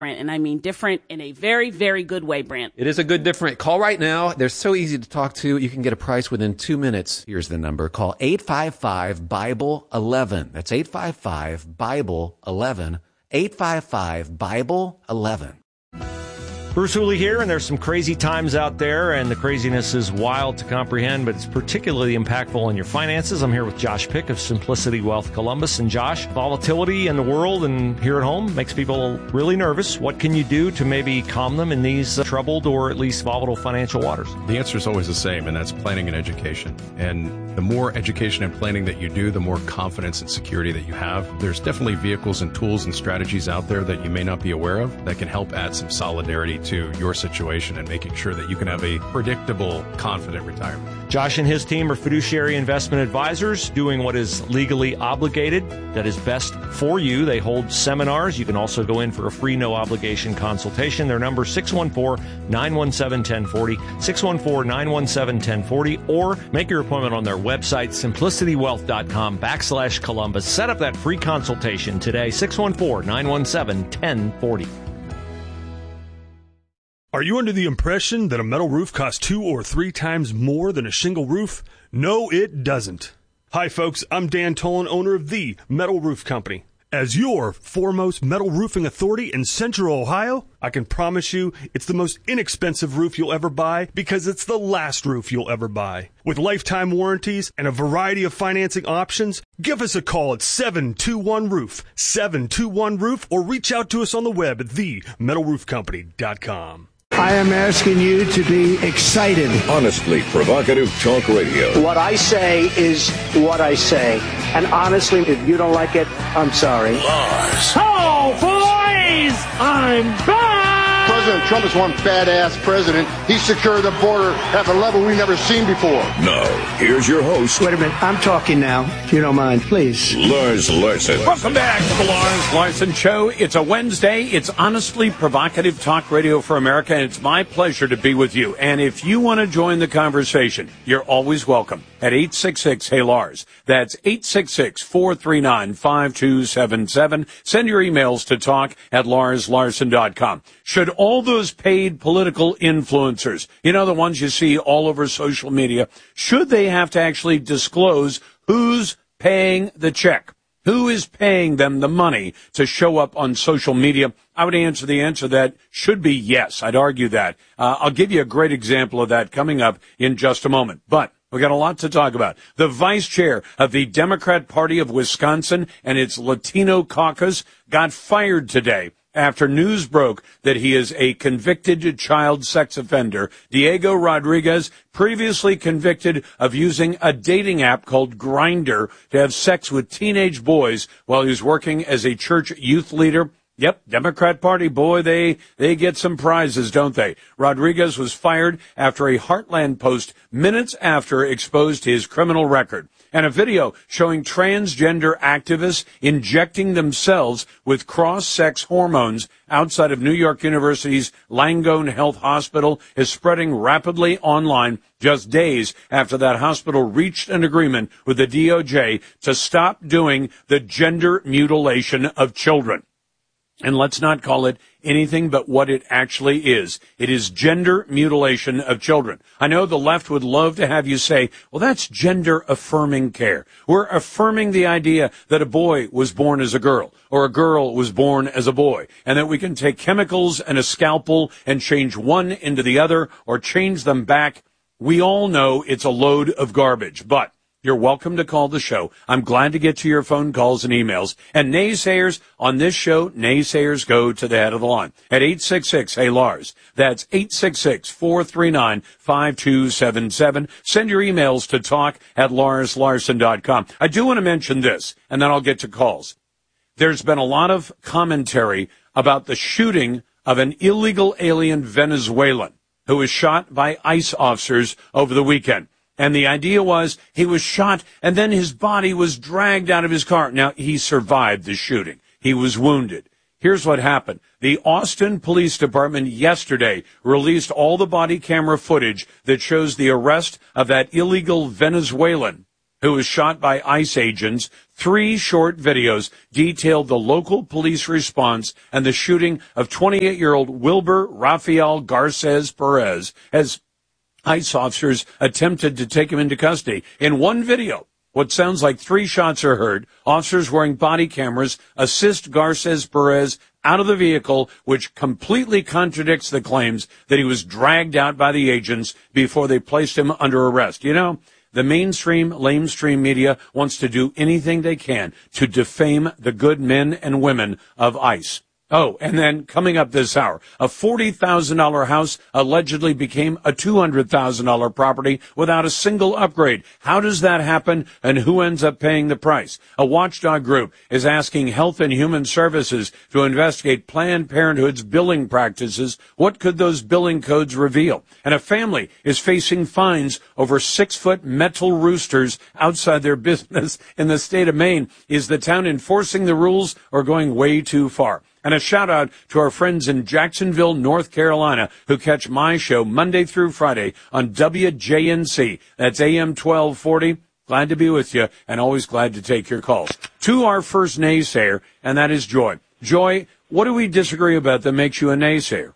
And I mean different in a very, very good way, Brant. It is a good different. Call right now. They're so easy to talk to. You can get a price within 2 minutes. Here's the number. Call 855-BIBLE-11. That's 855-BIBLE-11. 855-BIBLE-11. Bruce Hooley here, and there's some crazy times out there, and the craziness is wild to comprehend, but it's particularly impactful on your finances. I'm here with Josh Pick of Simplicity Wealth Columbus. And Josh, volatility in the world and here at home makes people really nervous. What can you do to maybe calm them in these troubled or at least volatile financial waters? The answer is always the same, and that's planning and education. And the more education and planning that you do, the more confidence and security that you have. There's definitely vehicles and tools and strategies out there that you may not be aware of that can help add some solidarity to your situation and making sure that you can have a predictable, confident retirement. Josh and his team are fiduciary investment advisors doing what is legally obligated, that is best for you. They hold seminars. You can also go in for a free, no-obligation consultation. Their number is 614-917-1040, 614-917-1040, or make your appointment on their website, simplicitywealth.com/Columbus. Set up that free consultation today, 614-917-1040. Are you under the impression that a metal roof costs 2 or 3 times more than a shingle roof? No, it doesn't. Hi, folks. I'm Dan Tolan, owner of The Metal Roof Company. As your foremost metal roofing authority in Central Ohio, I can promise you it's the most inexpensive roof you'll ever buy because it's the last roof you'll ever buy. With lifetime warranties and a variety of financing options, give us a call at 721-ROOF, 721-ROOF, or reach out to us on the web at themetalroofcompany.com. I am asking you to be excited. Honestly provocative talk radio. What I say is what I say. And honestly, if you don't like it, I'm sorry. Lars. Oh, boys! I'm back! President Trump is one badass president. He secured the border at a level we've never seen before. Now, here's your host. Wait a minute. I'm talking now, if you don't mind, please. Lars Larson. Welcome back to the Lars Larson Show. It's a Wednesday. It's honestly provocative talk radio for America, and it's my pleasure to be with you. And if you want to join the conversation, you're always welcome at 866-HEY-LARS. That's 866-439-5277. Send your emails to talk@LarsLarson.com. Should all those paid political influencers, you know, the ones you see all over social media, should they have to actually disclose who's paying the check? Who is paying them the money to show up on social media? I would answer the answer that should be yes. I'd argue that. I'll give you a great example of that coming up in just a moment. But we got a lot to talk about. The vice chair of the Democrat Party of Wisconsin and its Latino caucus got fired today after news broke that he is a convicted child sex offender. Diego Rodriguez, previously convicted of using a dating app called Grindr to have sex with teenage boys while he was working as a church youth leader. Yep, Democrat Party, boy, they get some prizes, don't they? Rodriguez was fired after a Heartland post minutes after exposed his criminal record. And a video showing transgender activists injecting themselves with cross-sex hormones outside of New York University's Langone Health Hospital is spreading rapidly online just days after that hospital reached an agreement with the DOJ to stop doing the gender mutilation of children. And let's not call it anything but what it actually is. It is gender mutilation of children. I know the left would love to have you say, well, that's gender affirming care. We're affirming the idea that a boy was born as a girl or a girl was born as a boy, and that we can take chemicals and a scalpel and change one into the other or change them back. We all know it's a load of garbage, but you're welcome to call the show. I'm glad to get to your phone calls and emails. And naysayers on this show, naysayers go to the head of the line at 866-HEY-LARS. That's 866-439-5277. Send your emails to talk@LarsLarson.com. I do want to mention this, and then I'll get to calls. There's been a lot of commentary about the shooting of an illegal alien Venezuelan who was shot by ICE officers over the weekend. And the idea was he was shot and then his body was dragged out of his car. Now, he survived the shooting. He was wounded. Here's what happened. The Austin Police Department yesterday released all the body camera footage that shows the arrest of that illegal Venezuelan who was shot by ICE agents. 3 short videos detailed the local police response and the shooting of 28-year-old Wilber Rafael Garces Perez as ICE officers attempted to take him into custody. In one video, what sounds like 3 shots are heard. Officers wearing body cameras assist Garces Perez out of the vehicle, which completely contradicts the claims that he was dragged out by the agents before they placed him under arrest. You know, the mainstream, lamestream media wants to do anything they can to defame the good men and women of ICE. Oh, and then coming up this hour, a $40,000 house allegedly became a $200,000 property without a single upgrade. How does that happen, and who ends up paying the price? A watchdog group is asking Health and Human Services to investigate Planned Parenthood's billing practices. What could those billing codes reveal? And a family is facing fines over 6-foot metal roosters outside their business in the state of Maine. Is the town enforcing the rules or going way too far? And a shout-out to our friends in Jacksonville, North Carolina, who catch my show Monday through Friday on WJNC. That's AM 1240. Glad to be with you, and always glad to take your calls. To our first naysayer, and that is Joy. Joy, what do we disagree about that makes you a naysayer?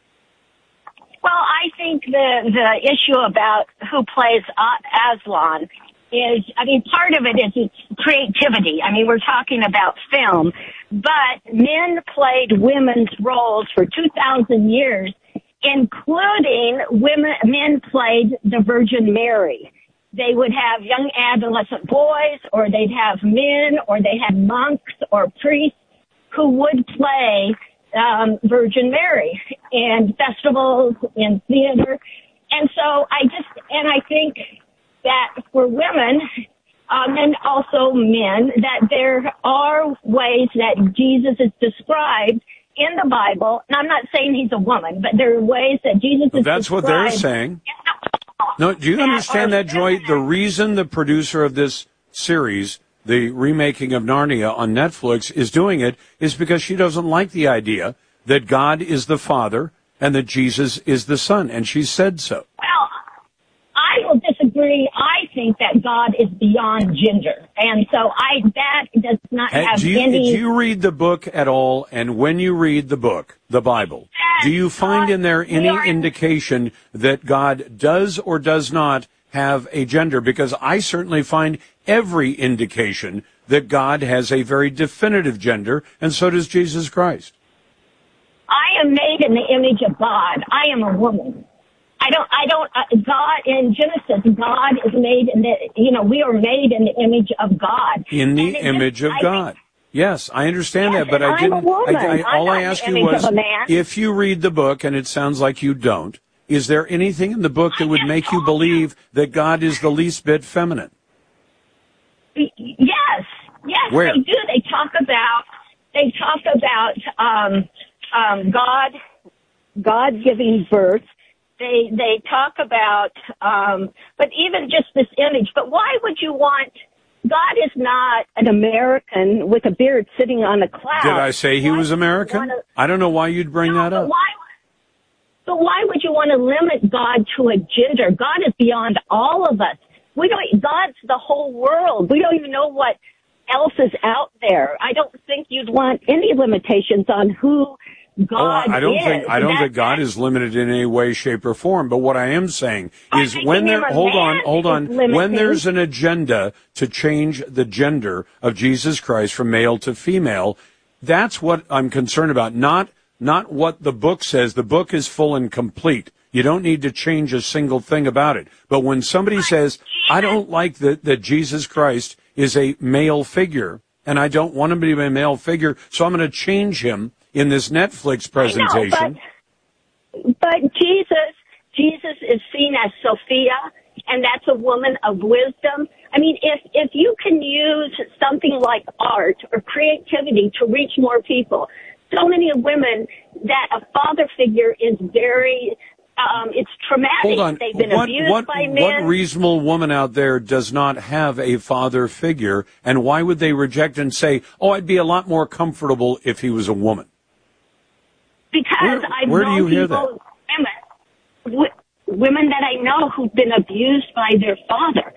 Well, I think the issue about who plays Aslan is, part of it is it's creativity. We're talking about film, but men played women's roles for 2,000 years, including men played the Virgin Mary. They would have young adolescent boys, or they'd have men, or they had monks or priests who would play Virgin Mary in festivals, in theater. And so I think that for women, and also men, that there are ways that Jesus is described in the Bible. And I'm not saying he's a woman, but there are ways that Jesus is described. That's what they're saying. No, do you understand that, Joy? The reason the producer of this series, the remaking of Narnia on Netflix, is doing it is because she doesn't like the idea that God is the Father and that Jesus is the Son, and she said so. Well, I will disagree. I think that God is beyond gender, and so that does not have any... Do you read the book at all? And when you read the book, the Bible, do you find in there any indication that God does or does not have a gender? Because I certainly find every indication that God has a very definitive gender, and so does Jesus Christ. I am made in the image of God. I am a woman. God, in Genesis, God is made we are made in the image of God. In the image of God. Yes, I understand that, but I didn't. I'm a woman. All I asked you was, if you read the book, and it sounds like you don't, is there anything in the book that would make you believe that God is the least bit feminine? Yes, Where? They do. They talk about God giving birth. They talk about, but even just this image. But why would you want? God is not an American with a beard sitting on a cloud. Did I say he was American? I don't know why you'd bring that up. But why would you want to limit God to a gender? God is beyond all of us. God's the whole world. We don't even know what else is out there. I don't think you'd want any limitations on who God I don't think God is limited in any way, shape, or form. But what I am saying is when there's an agenda to change the gender of Jesus Christ from male to female, that's what I'm concerned about. Not what the book says. The book is full and complete. You don't need to change a single thing about it. But when somebody says, I don't like that Jesus Christ is a male figure, and I don't want him to be a male figure, so I'm going to change him in this Netflix presentation. But Jesus is seen as Sophia, and that's a woman of wisdom. If you can use something like art or creativity to reach more people, so many women that a father figure is very, it's traumatic. Hold on. They've been abused by men. What reasonable woman out there does not have a father figure, and why would they reject and say, I'd be a lot more comfortable if he was a woman? Because where do you hear that? Women that I know who've been abused by their father.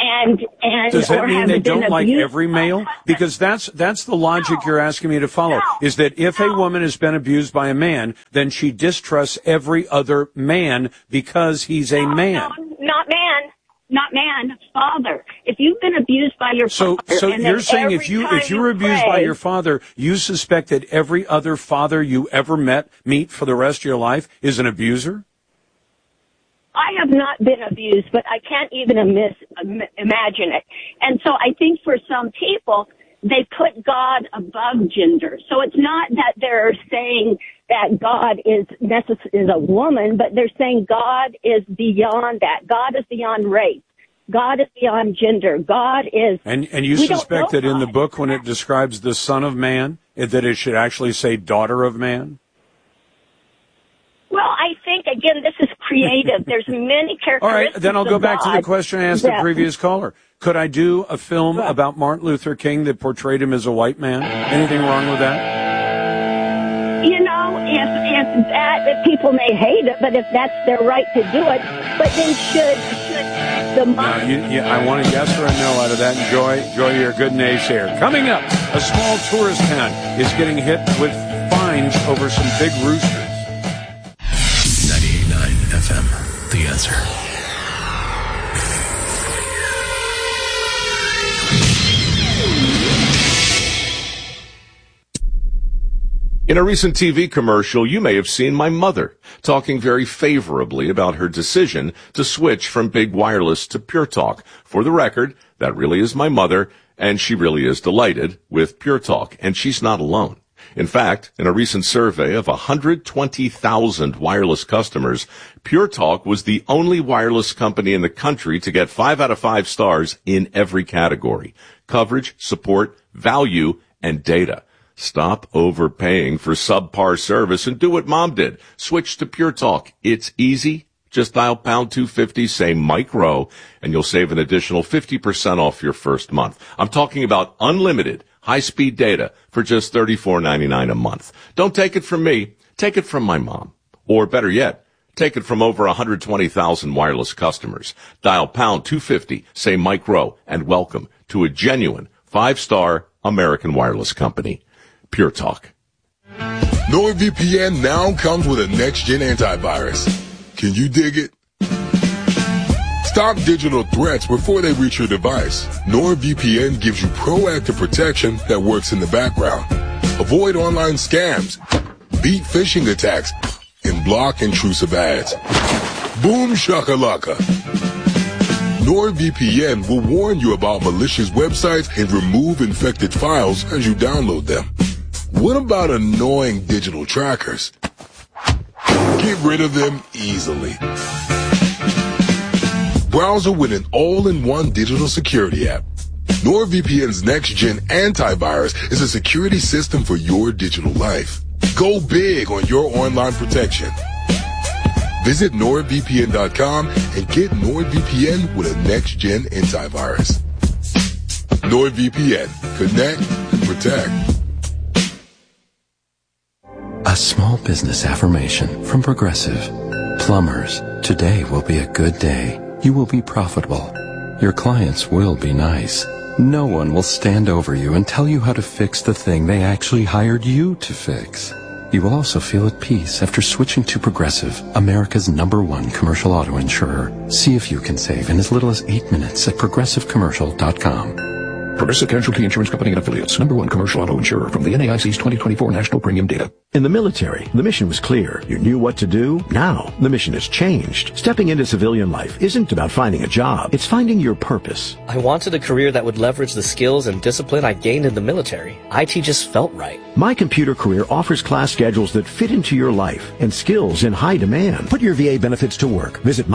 and does that mean they don't like abused every male? Because that's the logic you're asking me to follow. Is that if a woman has been abused by a man, then she distrusts every other man because he's a man. Not man, father. If you've been abused by your father, so you're saying if you were abused by your father, you suspect that every other father you ever meet for the rest of your life is an abuser? I have not been abused, but I can't even imagine it. And so I think for some people, they put God above gender. So it's not that they're saying that God is a woman, but they're saying God is beyond that. God is beyond race. God is beyond gender. God is... And you suspect that in the book, when it describes the Son of Man, that it should actually say Daughter of Man? Well, I think, again, this is creative. There's many characteristics. All right, then I'll go back to the question I asked the previous caller. Could I do a film about Martin Luther King that portrayed him as a white man? Anything wrong with that? You know, if people may hate it, but if that's their right to do it, but then should the mom... I want a yes or a no out of that. Enjoy your good naysayer. Coming up, a small tourist town is getting hit with fines over some big roosters. 98.9 FM, The Answer. In a recent TV commercial, you may have seen my mother talking very favorably about her decision to switch from big wireless to Pure Talk. For the record, that really is my mother, and she really is delighted with Pure Talk, and she's not alone. In fact, in a recent survey of 120,000 wireless customers, Pure Talk was the only wireless company in the country to get 5 out of 5 stars in every category: coverage, support, value, and data. Stop overpaying for subpar service and do what Mom did. Switch to Pure Talk. It's easy. Just dial pound 250, say Mike Rowe, and you'll save an additional 50% off your first month. I'm talking about unlimited high-speed data for just $34.99 a month. Don't take it from me. Take it from my mom. Or better yet, take it from over 120,000 wireless customers. Dial pound 250, say Mike Rowe, and welcome to a genuine 5-star American wireless company. Pure Talk. NordVPN now comes with a next-gen antivirus. Can you dig it? Stop digital threats before they reach your device. NordVPN gives you proactive protection that works in the background. Avoid online scams, beat phishing attacks, and block intrusive ads. Boom shakalaka. NordVPN will warn you about malicious websites and remove infected files as you download them. What about annoying digital trackers? Get rid of them easily. Browser with an all-in-one digital security app. NordVPN's next-gen antivirus is a security system for your digital life. Go big on your online protection. Visit NordVPN.com and get NordVPN with a next-gen antivirus. NordVPN. Connect and protect. A small business affirmation from Progressive. Plumbers, today will be a good day. You will be profitable. Your clients will be nice. No one will stand over you and tell you how to fix the thing they actually hired you to fix. You will also feel at peace after switching to Progressive, America's #1 commercial auto insurer. See if you can save in as little as 8 minutes at progressivecommercial.com. Progressive Casualty Insurance Company and Affiliates, #1 commercial auto insurer from the NAIC's 2024 National Premium Data. In the military, the mission was clear. You knew what to do. Now, the mission has changed. Stepping into civilian life isn't about finding a job. It's finding your purpose. I wanted a career that would leverage the skills and discipline I gained in the military. IT just felt right. My Computer Career offers class schedules that fit into your life and skills in high demand. Put your VA benefits to work. Visit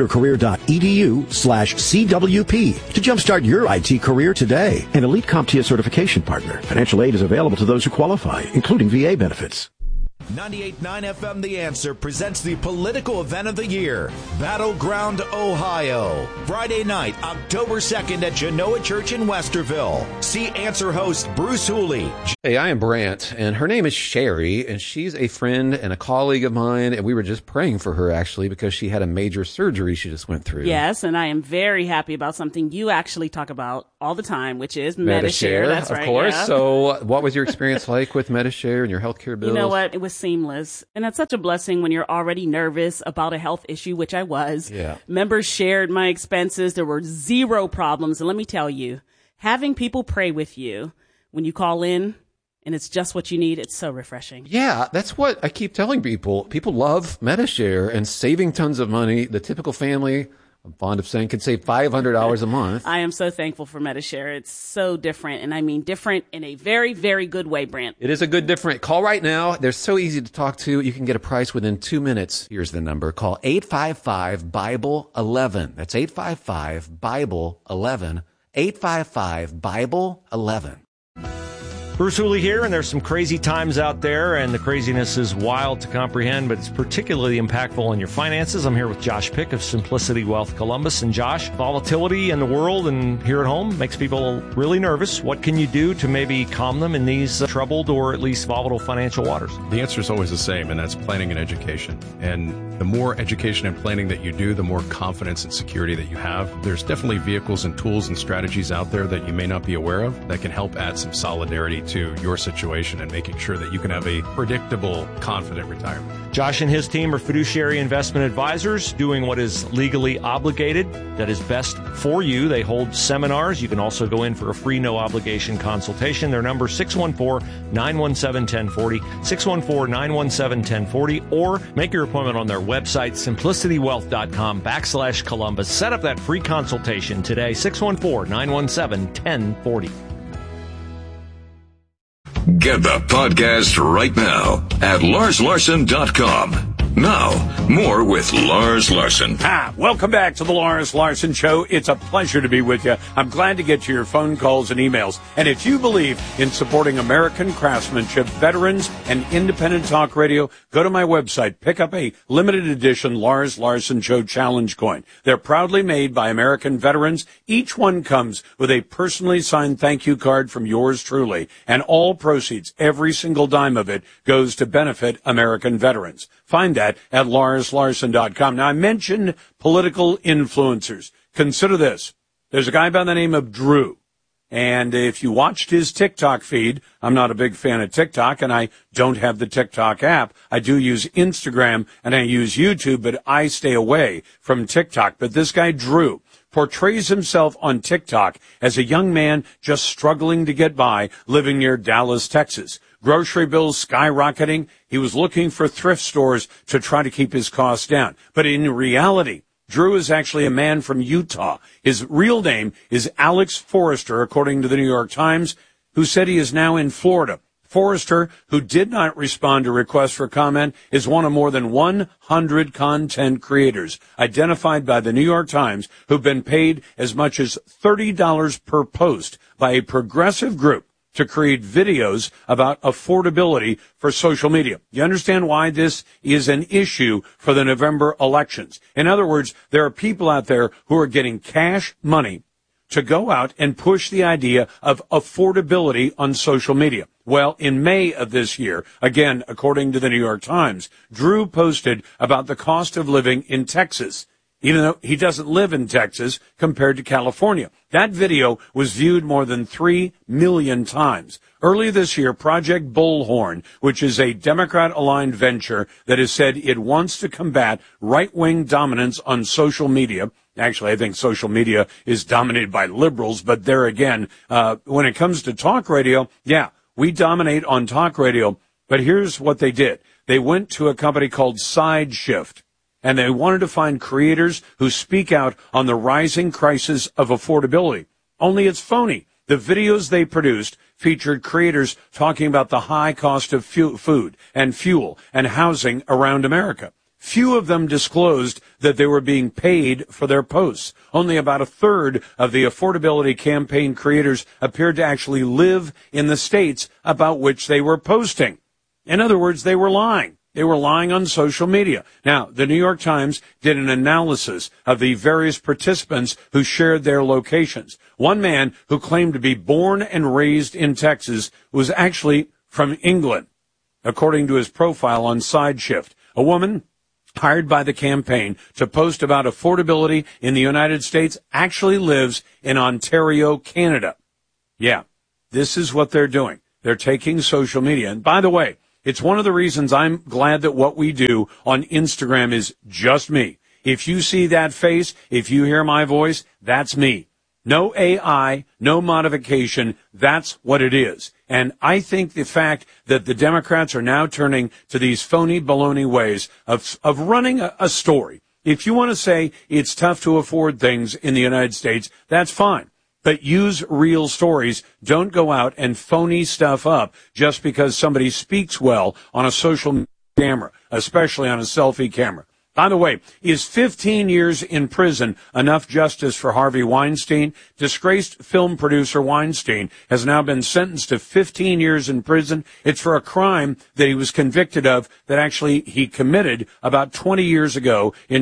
mycomputercareer.edu/CWP to jumpstart your IT career today. An elite CompTIA certification partner. Financial aid is available to those who qualify, including VA benefits. 98.9 FM The Answer presents the political event of the year, Battleground, Ohio. Friday night, October 2nd at Genoa Church in Westerville. See Answer host Bruce Hooley. Hey, I am Brant, and her name is Sherry, and she's a friend and a colleague of mine, and we were just praying for her, actually, because she had a major surgery she just went through. Yes, and I am very happy about something you actually talk about all the time, which is Medi-Share. That's right. Of course. Yeah. So what was your experience like with Medi-Share and your healthcare bills? You know what? It was seamless. And that's such a blessing when you're already nervous about a health issue, which I was. Yeah. Members shared my expenses. There were zero problems. And let me tell you, having people pray with you when you call in and it's just what you need, it's so refreshing. Yeah, that's what I keep telling people. People love Medi-Share and saving tons of money. The typical family, I'm fond of saying, can save $500 a month. I am so thankful for Medi-Share. It's so different, and I mean different in a very, very good way, Brant. It is a good different. Call right now. They're so easy to talk to. You can get a price within 2 minutes. Here's the number. Call 855-BIBLE-11. That's 855-BIBLE-11. 855-BIBLE-11. Bruce Hooley here, and there's some crazy times out there, and the craziness is wild to comprehend, but it's particularly impactful on your finances. I'm here with Josh Pick of Simplicity Wealth Columbus. And Josh, volatility in the world and here at home makes people really nervous. What can you do to maybe calm them in these troubled or at least volatile financial waters? The answer is always the same, and that's planning and education. And the more education and planning that you do, the more confidence and security that you have. There's definitely vehicles and tools and strategies out there that you may not be aware of that can help add some solidarity to your situation and making sure that you can have a predictable, confident retirement. Josh and his team are fiduciary investment advisors doing what is legally obligated, that is best for you. They hold seminars. You can also go in for a free, no-obligation consultation. Their number is 614-917-1040, 614-917-1040, or make your appointment on their website, simplicitywealth.com/Columbus. Set up that free consultation today, 614-917-1040. Get the podcast right now at LarsLarson.com. Now, more with Lars Larson. Welcome back to the Lars Larson Show. It's a pleasure to be with you. I'm glad to get to your phone calls and emails. And if you believe in supporting American craftsmanship, veterans, and independent talk radio, go to my website. Pick up a limited edition Lars Larson Show Challenge coin. They're proudly made by American veterans. Each one comes with a personally signed thank you card from yours truly. And all proceeds, every single dime of it, goes to benefit American veterans. Find that at LarsLarson.com. Now, I mentioned political influencers. Consider this. There's a guy by the name of Drew. And if you watched his TikTok feed, I'm not a big fan of TikTok, and I don't have the TikTok app. I do use Instagram, and I use YouTube, but I stay away from TikTok. But this guy, Drew, portrays himself on TikTok as a young man just struggling to get by, living near Dallas, Texas. Grocery bills skyrocketing. He was looking for thrift stores to try to keep his costs down. But in reality, Drew is actually a man from Utah. His real name is Alex Forrester, according to the New York Times, who said he is now in Florida. Forrester, who did not respond to requests for comment, is one of more than 100 content creators identified by the New York Times who've been paid as much as $30 per post by a progressive group to create videos about affordability for social media. You understand why this is an issue for the November elections. In other words, there are people out there who are getting cash money to go out and push the idea of affordability on social media. Well, in May of this year, again, according to the New York Times, Drew posted about the cost of living in Texas, even though he doesn't live in Texas compared to California. That video was viewed more than 3 million times. Earlier this year, Project Bullhorn, which is a Democrat-aligned venture that has said it wants to combat right-wing dominance on social media. Actually, I think social media is dominated by liberals, but there again, when it comes to talk radio, yeah, we dominate on talk radio. But here's what they did. They went to a company called SideShift, and they wanted to find creators who speak out on the rising crisis of affordability. Only it's phony. The videos they produced featured creators talking about the high cost of food and fuel and housing around America. Few of them disclosed that they were being paid for their posts. Only about a third of the affordability campaign creators appeared to actually live in the states about which they were posting. In other words, they were lying. They were lying on social media. Now, the New York Times did an analysis of the various participants who shared their locations. One man who claimed to be born and raised in Texas was actually from England, according to his profile on SideShift. A woman hired by the campaign to post about affordability in the United States actually lives in Ontario, Canada. Yeah, this is what they're doing. They're taking social media. And by the way, it's one of the reasons I'm glad that what we do on Instagram is just me. If you see that face, if you hear my voice, that's me. No AI, no modification. That's what it is. And I think the fact that the Democrats are now turning to these phony baloney ways of running a story. If you want to say it's tough to afford things in the United States, that's fine. But use real stories. Don't go out and phony stuff up just because somebody speaks well on a social camera, especially on a selfie camera. By the way, is 15 years in prison enough justice for Harvey Weinstein? Disgraced film producer Weinstein has now been sentenced to 15 years in prison. It's for a crime that he was convicted of that actually he committed about 20 years ago in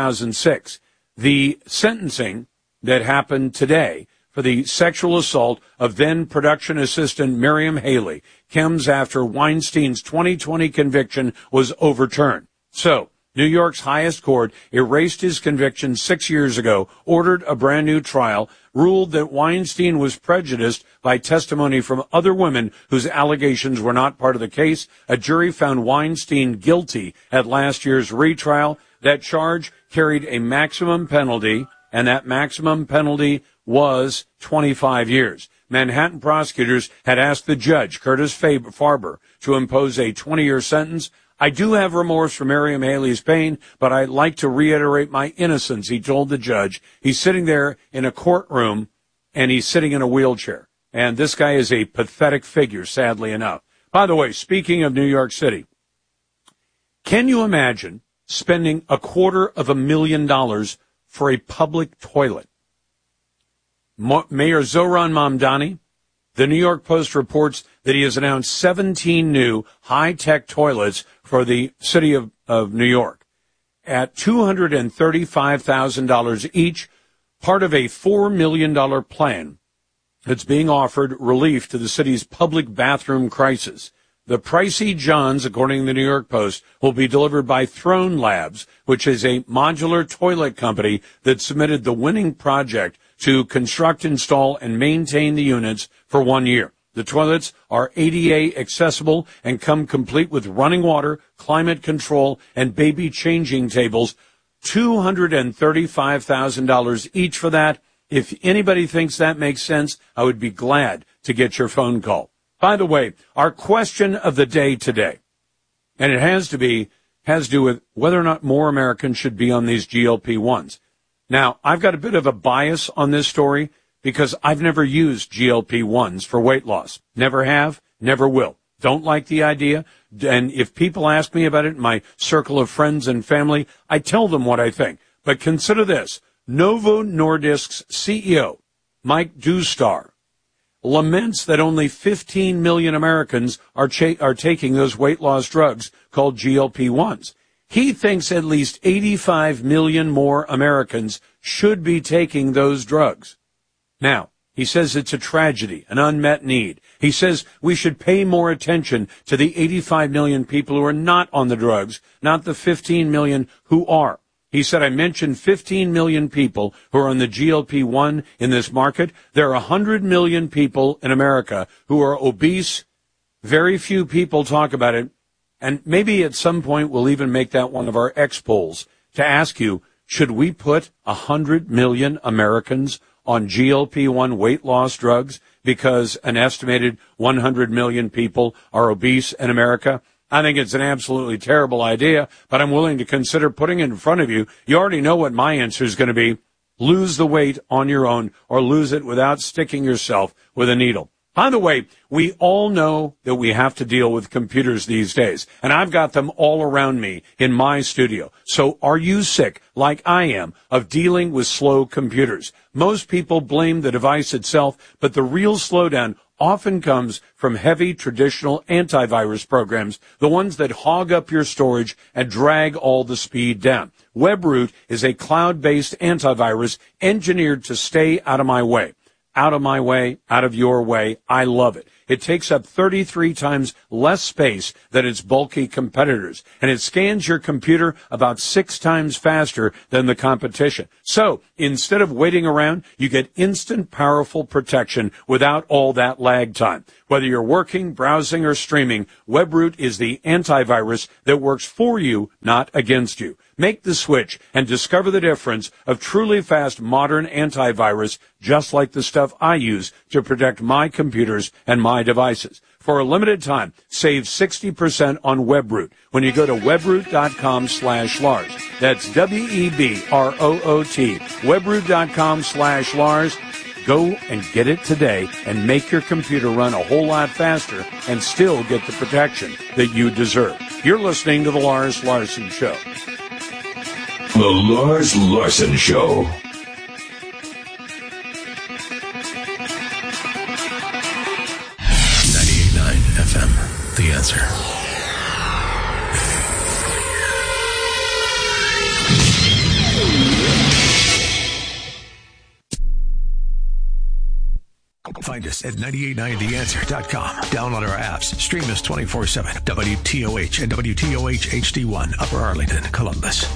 2006. The sentencing that happened today for the sexual assault of then production assistant Miriam Haley comes after Weinstein's 2020 conviction was overturned. So, New York's highest court erased his conviction 6 years ago, ordered a brand new trial, ruled that Weinstein was prejudiced by testimony from other women whose allegations were not part of the case. A jury found Weinstein guilty at last year's retrial. That charge carried a maximum penalty, and that maximum penalty was 25 years. Manhattan prosecutors had asked the judge, Curtis Farber, to impose a 20-year sentence. I do have remorse for Miriam Haley's pain, but I'd like to reiterate my innocence, he told the judge. He's sitting there in a courtroom, and he's sitting in a wheelchair. And this guy is a pathetic figure, sadly enough. By the way, speaking of New York City, can you imagine spending $250,000 for a public toilet? Mayor Zohran Mamdani, the New York Post reports that he has announced 17 new high-tech toilets for the city of New York at $235,000 each, part of a $4 million plan that's being offered relief to the city's public bathroom crisis. The pricey Johns, according to the New York Post, will be delivered by Throne Labs, which is a modular toilet company that submitted the winning project to construct, install, and maintain the units for 1 year. The toilets are ADA accessible and come complete with running water, climate control, and baby changing tables. $235,000 each for that. If anybody thinks that makes sense, I would be glad to get your phone call. By the way, our question of the day today, and it has to do with whether or not more Americans should be on these GLP-1s. Now, I've got a bit of a bias on this story because I've never used GLP-1s for weight loss. Never have, never will. Don't like the idea. And if people ask me about it in my circle of friends and family, I tell them what I think. But consider this. Novo Nordisk's CEO, Mike Dustar, laments that only 15 million Americans are taking those weight loss drugs called GLP-1s. He thinks at least 85 million more Americans should be taking those drugs. Now, he says it's a tragedy, an unmet need. He says we should pay more attention to the 85 million people who are not on the drugs, not the 15 million who are. He said, I mentioned 15 million people who are on the GLP-1 in this market. There are 100 million people in America who are obese. Very few people talk about it. And maybe at some point we'll even make that one of our X polls to ask you, should we put 100 million Americans on GLP-1 weight loss drugs because an estimated 100 million people are obese in America? I think it's an absolutely terrible idea, but I'm willing to consider putting it in front of you. You already know what my answer is going to be. Lose the weight on your own or lose it without sticking yourself with a needle. By the way, we all know that we have to deal with computers these days, and I've got them all around me in my studio. So are you sick, like I am, of dealing with slow computers? Most people blame the device itself, but the real slowdown often comes from heavy traditional antivirus programs, the ones that hog up your storage and drag all the speed down. WebRoot is a cloud-based antivirus engineered to stay out of my way. Out of my way, out of your way. I love it. It takes up 33 times less space than its bulky competitors, and it scans your computer about 6 times faster than the competition. So, instead of waiting around, you get instant, powerful protection without all that lag time. Whether you're working, browsing, or streaming, WebRoot is the antivirus that works for you, not against you. Make the switch and discover the difference of truly fast modern antivirus, just like the stuff I use to protect my computers and my devices. For a limited time, save 60% on WebRoot when you go to webroot.com/Lars. That's WEBROOT. Webroot.com/Lars. Go and get it today and make your computer run a whole lot faster and still get the protection that you deserve. You're listening to The Lars Larson Show. The Lars Larson Show. FM, The Answer. Find us at 989theanswer.com. Download our apps. Stream us 24/7. WTOH and WTOH HD1, Upper Arlington, Columbus.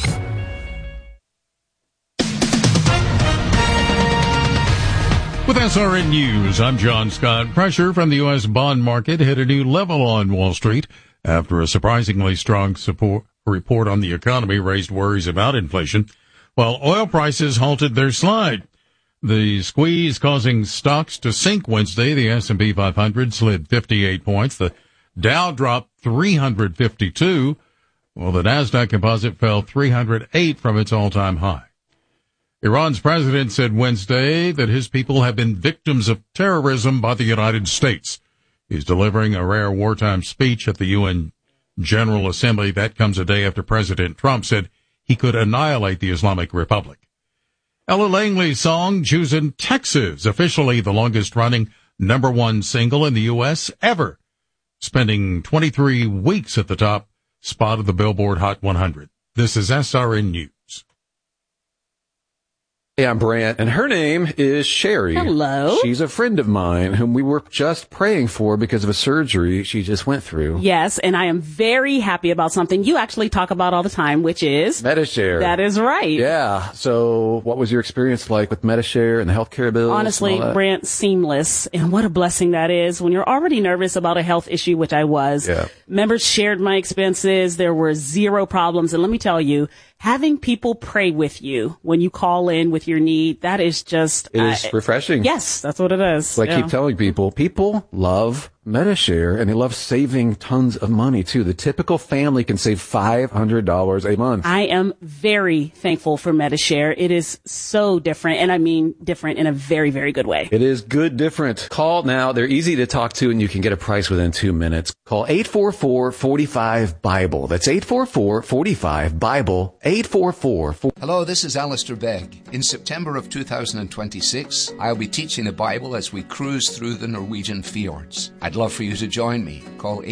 With SRN News, I'm John Scott. Pressure from the U.S. bond market hit a new level on Wall Street after a surprisingly strong support report on the economy raised worries about inflation, while oil prices halted their slide. The squeeze causing stocks to sink Wednesday. The S&P 500 slid 58 points. The Dow dropped 352, while the Nasdaq Composite fell 308 from its all-time high. Iran's president said Wednesday that his people have been victims of terrorism by the United States. He's delivering a rare wartime speech at the UN General Assembly. That comes a day after President Trump said he could annihilate the Islamic Republic. Ella Langley's song, Choosin' Texas, officially the longest-running #1 single in the U.S. ever, spending 23 weeks at the top spot of the Billboard Hot 100. This is SRN News. Hey, I'm Brant, and her name is Sherry. Hello. She's a friend of mine whom we were just praying for because of a surgery she just went through. Yes, and I am very happy about something you actually talk about all the time, which is Medi-Share. That is right. Yeah. So what was your experience like with Medi-Share and the healthcare bills? Honestly, Brant, seamless. And what a blessing that is when you're already nervous about a health issue, which I was. Yeah. Members shared my expenses. There were zero problems. And let me tell you, having people pray with you when you call in with your need, that is just... It is refreshing. Yes, that's what it is. So I keep telling people love Medi-Share, and they love saving tons of money, too. The typical family can save $500 a month. I am very thankful for Medi-Share. It is so different, and I mean different in a very, very good way. It is good different. Call now. They're easy to talk to, and you can get a price within 2 minutes. Call 844-45-BIBLE. That's 844-45-BIBLE. 844. Hello, this is Alistair Begg. In September of 2026, I'll be teaching the Bible as we cruise through the Norwegian fjords. I'd love for you to join me. Call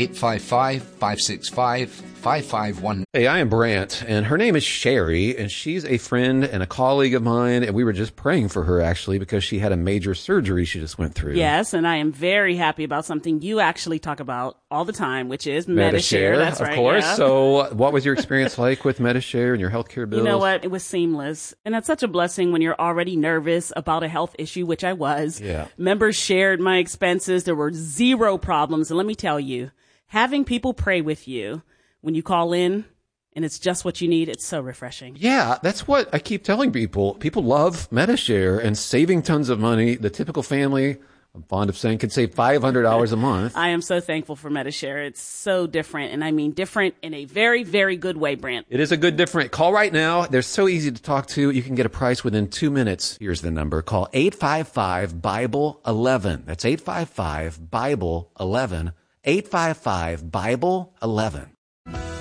855-565-5519. Hey, I am Brant, and her name is Sherry, and she's a friend and a colleague of mine, and we were just praying for her, actually, because she had a major surgery she just went through. Yes, and I am very happy about something you actually talk about all the time, which is Medi-Share. That's right. Of course. Yeah. So what was your experience like with Medi-Share and your healthcare bills? You know what? It was seamless. And that's such a blessing when you're already nervous about a health issue, which I was. Yeah. Members shared my expenses. There were zero problems. And let me tell you, having people pray with you when you call in and it's just what you need, it's so refreshing. Yeah, that's what I keep telling people. People love Medi-Share and saving tons of money. The typical family, I'm fond of saying, can save $500 a month. I am so thankful for Medi-Share. It's so different, and I mean different in a very, very good way, Brant. It is a good different. Call right now. They're so easy to talk to. You can get a price within 2 minutes. Here's the number. Call 855-BIBLE-11. That's 855-BIBLE-11. 855-BIBLE-11.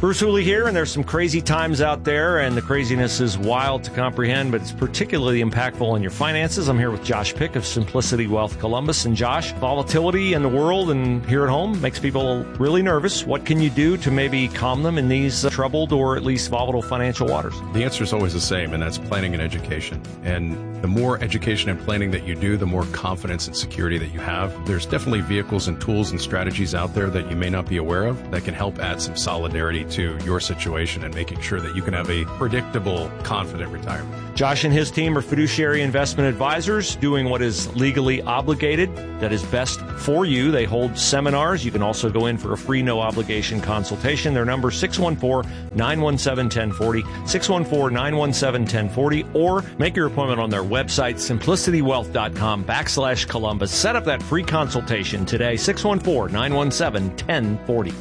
Bruce Hooley here, and there's some crazy times out there, and the craziness is wild to comprehend, but it's particularly impactful on your finances. I'm here with Josh Pick of Simplicity Wealth Columbus. And Josh, volatility in the world and here at home makes people really nervous. What can you do to maybe calm them in these troubled or at least volatile financial waters? The answer is always the same, and that's planning and education. And the more education and planning that you do, the more confidence and security that you have. There's definitely vehicles and tools and strategies out there that you may not be aware of that can help add some solidarity to your situation and making sure that you can have a predictable, confident retirement. Josh and his team are fiduciary investment advisors doing what is legally obligated, that is best for you. They hold seminars. You can also go in for a free, no-obligation consultation. Their number, 614-917-1040, 614-917-1040, or make your appointment on their website, simplicitywealth.com/Columbus. Set up that free consultation today, 614-917-1040.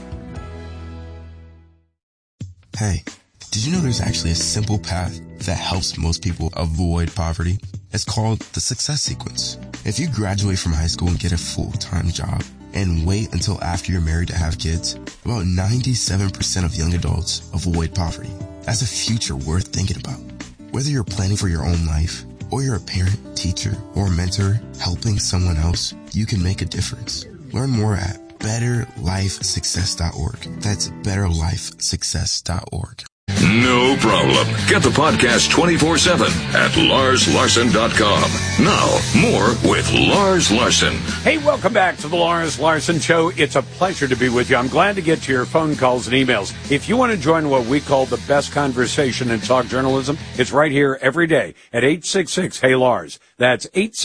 Hey, did you know there's actually a simple path that helps most people avoid poverty? It's called the Success Sequence. If you graduate from high school and get a full-time job and wait until after you're married to have kids, about 97% of young adults avoid poverty. That's a future worth thinking about. Whether you're planning for your own life, or you're a parent, teacher, or mentor helping someone else, you can make a difference. Learn more at betterlifesuccess.org. That's betterlifesuccess.org. No problem. Get the podcast 24/7 at LarsLarson.com. Now, more with Lars Larson. Hey, welcome back to the Lars Larson Show. It's a pleasure to be with you. I'm glad to get to your phone calls and emails. If you want to join what we call the best conversation in talk journalism, it's right here every day at 866-HEY-LARS. That's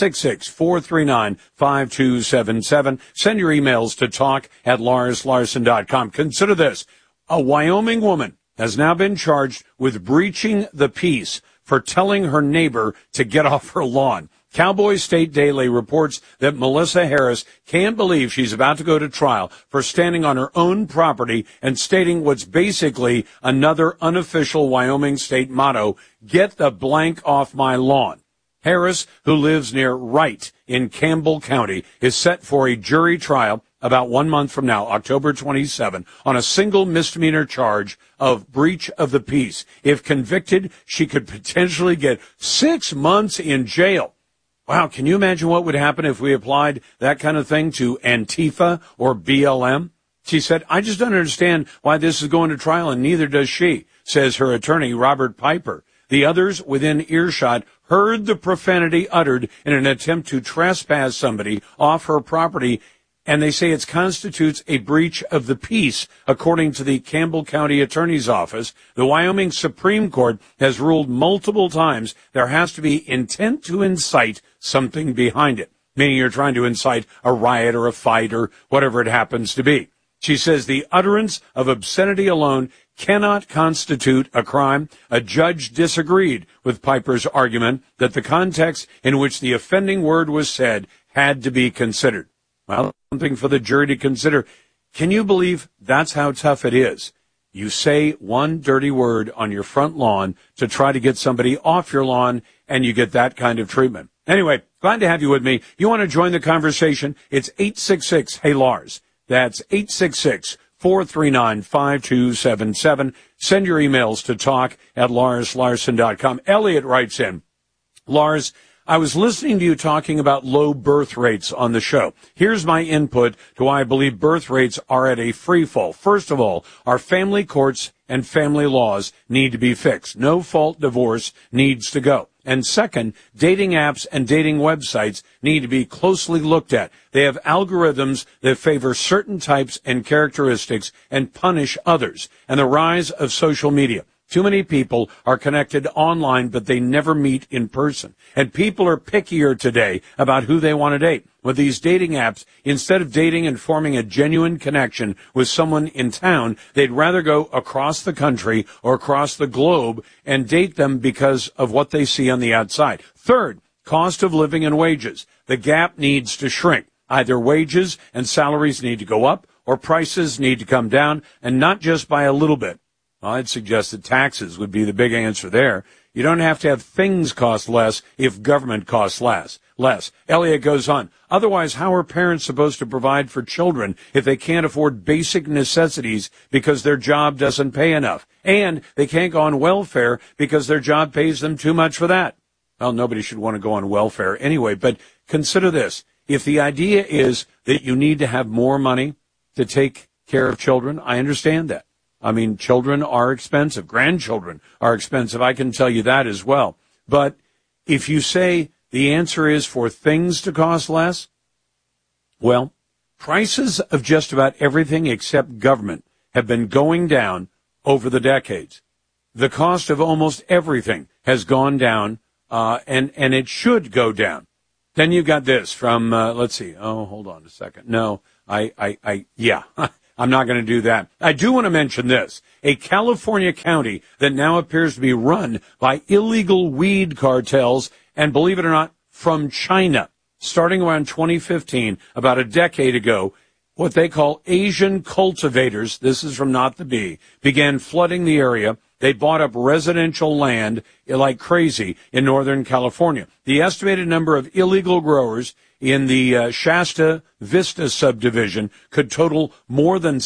866-439-5277. Send your emails to talk@LarsLarson.com. Consider this. A Wyoming woman has now been charged with breaching the peace for telling her neighbor to get off her lawn. Cowboy State Daily reports that Melissa Harris can't believe she's about to go to trial for standing on her own property and stating what's basically another unofficial Wyoming state motto, "Get the blank off my lawn." Harris, who lives near Wright in Campbell County, is set for a jury trial about 1 month from now, October 27, on a single misdemeanor charge of breach of the peace. If convicted, she could potentially get 6 months in jail. Wow, can you imagine what would happen if we applied that kind of thing to Antifa or BLM? She said, "I just don't understand why this is going to trial, and neither does she," says her attorney, Robert Piper. The others within earshot heard the profanity uttered in an attempt to trespass somebody off her property, and they say it constitutes a breach of the peace, according to the Campbell County Attorney's Office. The Wyoming Supreme Court has ruled multiple times there has to be intent to incite something behind it, meaning you're trying to incite a riot or a fight or whatever it happens to be. She says the utterance of obscenity alone cannot constitute a crime. A judge disagreed with Piper's argument that the context in which the offending word was said had to be considered. Well, something for the jury to consider. Can you believe that's how tough it is? You say one dirty word on your front lawn to try to get somebody off your lawn, and you get that kind of treatment. Anyway, glad to have you with me. You want to join the conversation? It's 866-HEY-LARS. That's 866-439-5277. Send your emails to talk@LarsLarson.com. Elliot writes in, Lars, I was listening to you talking about low birth rates on the show. Here's my input to why I believe birth rates are at a free fall. First of all, our family courts and family laws need to be fixed. No-fault divorce needs to go. And second, dating apps and dating websites need to be closely looked at. They have algorithms that favor certain types and characteristics and punish others. And the rise of social media. Too many people are connected online, but they never meet in person. And people are pickier today about who they want to date. With these dating apps, instead of dating and forming a genuine connection with someone in town, they'd rather go across the country or across the globe and date them because of what they see on the outside. Third, cost of living and wages. The gap needs to shrink. Either wages and salaries need to go up or prices need to come down, and not just by a little bit. Well, I'd suggest that taxes would be the big answer there. You don't have to have things cost less if government costs less. less. Elliot goes on. Otherwise, how are parents supposed to provide for children if they can't afford basic necessities because their job doesn't pay enough? And they can't go on welfare because their job pays them too much for that. Well, nobody should want to go on welfare anyway, but consider this. If the idea is that you need to have more money to take care of children, I understand that. I mean, children are expensive. Grandchildren are expensive. I can tell you that as well. But if you say the answer is for things to cost less, well, prices of just about everything except government have been going down over the decades. The cost of almost everything has gone down, and it should go down. Then you got this from, let's see. Oh, hold on a second. No, yeah. I'm not going to do that. I do want to mention this. A California county that now appears to be run by illegal weed cartels, and believe it or not, from China. Starting around 2015, about a decade ago, what they call Asian cultivators, this is from Not the Bee, began flooding the area. They bought up residential land like crazy in Northern California. The estimated number of illegal growers in the Shasta Vista subdivision could total more than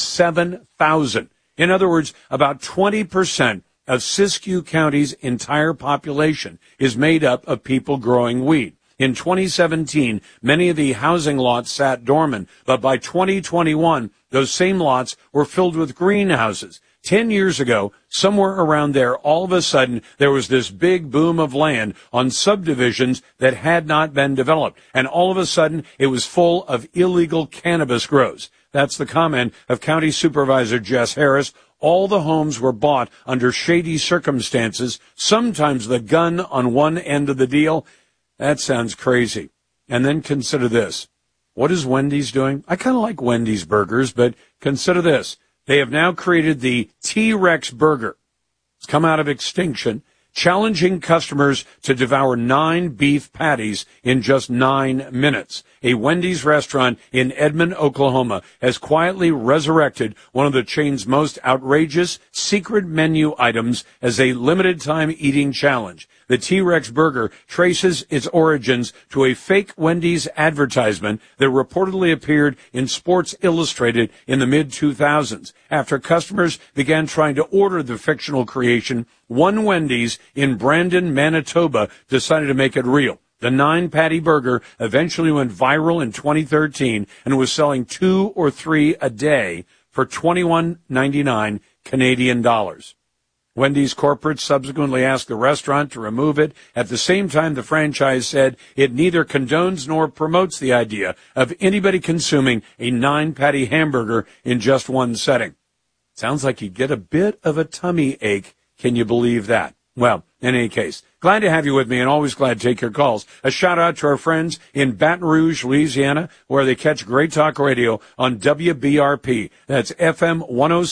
7,000. In other words, about 20% of Siskiyou County's entire population is made up of people growing weed. In 2017, many of the housing lots sat dormant, but by 2021, those same lots were filled with greenhouses. 10 years ago, somewhere around there, all of a sudden, there was this big boom of land on subdivisions that had not been developed. And all of a sudden, it was full of illegal cannabis grows. That's the comment of County Supervisor Jess Harris. All the homes were bought under shady circumstances, sometimes the gun on one end of the deal. That sounds crazy. And then consider this. What is Wendy's doing? I kind of like Wendy's burgers, but consider this. They have now created the T-Rex burger. It's come out of extinction, challenging customers to devour 9 beef patties in just 9 minutes. A Wendy's restaurant in Edmond, Oklahoma, has quietly resurrected one of the chain's most outrageous secret menu items as a limited-time eating challenge. The T-Rex burger traces its origins to a fake Wendy's advertisement that reportedly appeared in Sports Illustrated in the mid-2000s. After customers began trying to order the fictional creation, one Wendy's in Brandon, Manitoba, decided to make it real. The 9-patty burger eventually went viral in 2013 and was selling 2 or 3 a day for $21.99 Canadian dollars. Wendy's corporate subsequently asked the restaurant to remove it. At the same time, the franchise said it neither condones nor promotes the idea of anybody consuming a 9-patty hamburger in just one setting. Sounds like you'd get a bit of a tummy ache. Can you believe that? Well, in any case, glad to have you with me and always glad to take your calls. A shout out to our friends in Baton Rouge, Louisiana, where they catch Great Talk Radio on WBRP. That's FM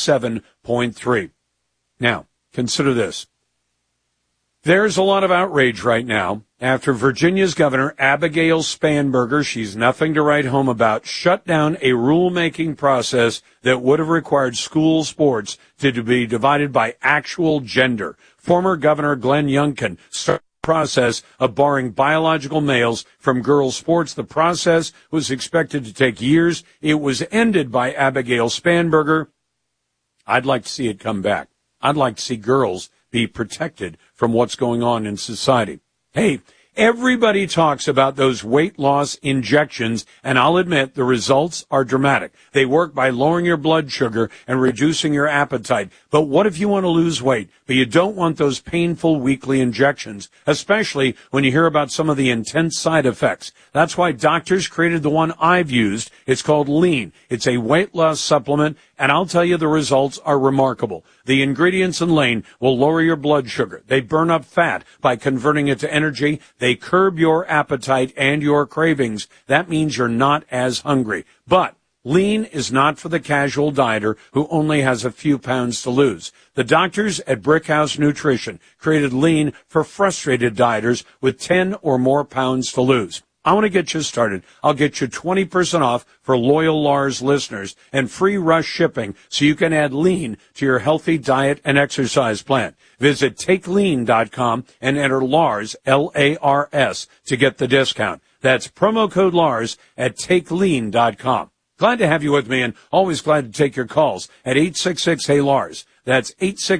107.3. Now, consider this. There's a lot of outrage right now after Virginia's Governor Abigail Spanberger, she's nothing to write home about, shut down a rulemaking process that would have required school sports to be divided by actual gender. Former Governor Glenn Youngkin started the process of barring biological males from girls' sports. The process was expected to take years. It was ended by Abigail Spanberger. I'd like to see it come back. I'd like to see girls be protected from what's going on in society. Hey, everybody talks about those weight loss injections, and I'll admit the results are dramatic. They work by lowering your blood sugar and reducing your appetite. But what if you want to lose weight, but you don't want those painful weekly injections, especially when you hear about some of the intense side effects? That's why doctors created the one I've used. It's called Lean. It's a weight loss supplement, and I'll tell you the results are remarkable. The ingredients in Lean will lower your blood sugar. They burn up fat by converting it to energy. They curb your appetite and your cravings. That means you're not as hungry. But Lean is not for the casual dieter who only has a few pounds to lose. The doctors at Brickhouse Nutrition created Lean for frustrated dieters with 10 or more pounds to lose. I want to get you started. I'll get you 20% off for loyal Lars listeners and free rush shipping so you can add Lean to your healthy diet and exercise plan. Visit TakeLean.com and enter Lars, L-A-R-S, to get the discount. That's promo code Lars at takelean.com. Glad to have you with me, and always glad to take your calls at 866-HEY-LARS. That's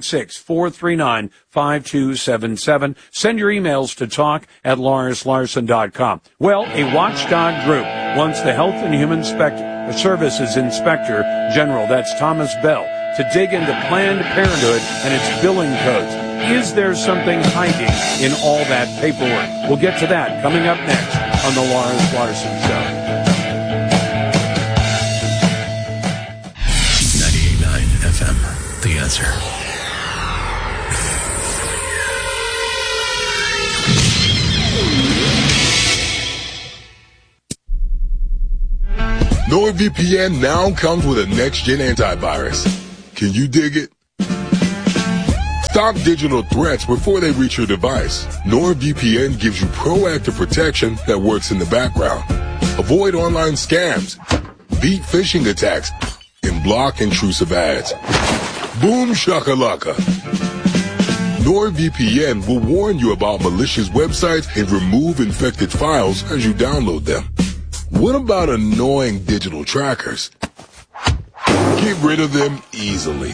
866-439-5277. Send your emails to talk@LarsLarson.com. Well, a watchdog group wants the Health and Human Services Inspector General, that's Thomas Bell, to dig into Planned Parenthood and its billing codes. Is there something hiding in all that paperwork? We'll get to that coming up next on the Lars Larson Show. 98.9 FM, The Answer. NordVPN now comes with a next-gen antivirus. Can you dig it? Stop digital threats before they reach your device. NordVPN gives you proactive protection that works in the background. Avoid online scams, beat phishing attacks, and block intrusive ads. Boom shakalaka. NordVPN will warn you about malicious websites and remove infected files as you download them. What about annoying digital trackers? Get rid of them easily.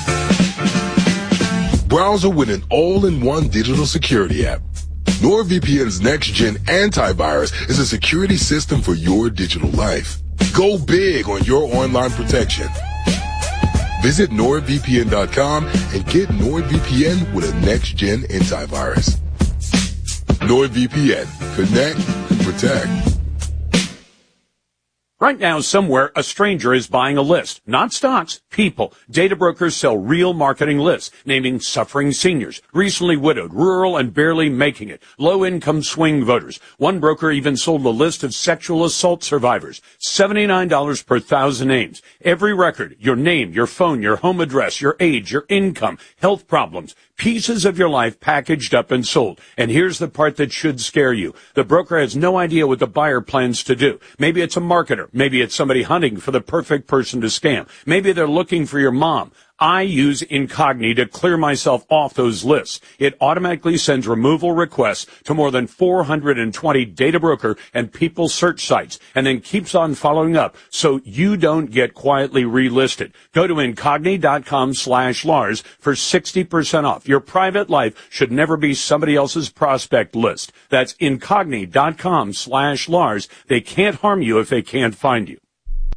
Browser with an all-in-one digital security app. NordVPN's next-gen antivirus is a security system for your digital life. Go big on your online protection. Visit NordVPN.com and get NordVPN with a next-gen antivirus. NordVPN. Connect and protect. Right now, somewhere, a stranger is buying a list. Not stocks, people. Data brokers sell real marketing lists, naming suffering seniors, recently widowed, rural and barely making it, low-income swing voters. One broker even sold a list of sexual assault survivors. $79 per 1,000 names. Every record, your name, your phone, your home address, your age, your income, health problems, pieces of your life packaged up and sold. And here's the part that should scare you. The broker has no idea what the buyer plans to do. Maybe it's a marketer. Maybe it's somebody hunting for the perfect person to scam. Maybe they're looking for your mom. I use Incogni to clear myself off those lists. It automatically sends removal requests to more than 420 data broker and people search sites, and then keeps on following up so you don't get quietly relisted. Go to Incogni.com/Lars for 60% off. Your private life should never be somebody else's prospect list. That's Incogni.com/Lars. They can't harm you if they can't find you.